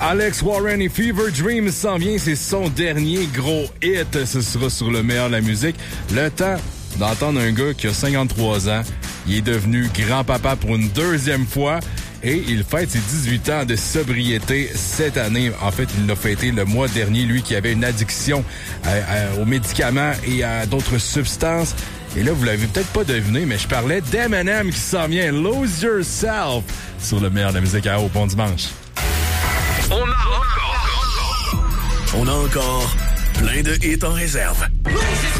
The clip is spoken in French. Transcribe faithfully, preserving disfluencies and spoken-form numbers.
Alex Warren et Fever Dream s'en vient, c'est son dernier gros hit. Ce sera sur le meilleur de la musique. Le temps d'entendre un gars qui a cinquante-trois ans. Il est devenu grand-papa pour une deuxième fois et il fête ses dix-huit ans de sobriété cette année. En fait, il l'a fêté le mois dernier, lui qui avait une addiction à, à, aux médicaments et à d'autres substances. Et là, vous l'avez peut-être pas deviné, mais je parlais d'Eminem qui s'en vient. Lose Yourself sur le meilleur de la musique à Au Bon Dimanche. On a encore, on a encore plein de hits en réserve.